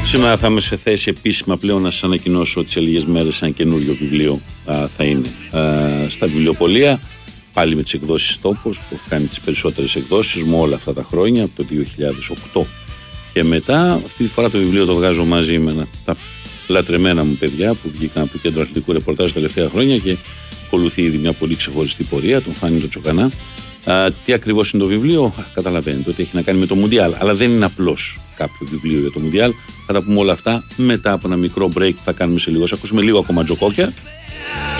Σήμερα θα είμαι σε θέση επίσημα πλέον να σας ανακοινώσω ότι σε λίγες μέρες ένα καινούριο βιβλίο θα είναι στα βιβλιοπωλεία. Πάλι με τις εκδόσεις Τόπος που έχω κάνει τις περισσότερες εκδόσεις μου όλα αυτά τα χρόνια, από το 2008 και μετά. Αυτή τη φορά το βιβλίο το βγάζω μαζί με τα λατρεμένα μου παιδιά που βγήκαν από το Κέντρο Αθλητικού Ρεπορτάζ τα τελευταία χρόνια και ακολουθεί ήδη μια πολύ ξεχωριστή πορεία, τον Φάνη τον Τσοκανά. Τι ακριβώς είναι το βιβλίο, καταλαβαίνετε ότι έχει να κάνει με το Μουντιάλ, αλλά δεν είναι απλώς κάποιο βιβλίο για το Μουντιάλ. Θα τα πούμε όλα αυτά μετά από ένα μικρό break που θα κάνουμε σε λίγο. Θα ακούσουμε λίγο ακόμα Τζοκόκια.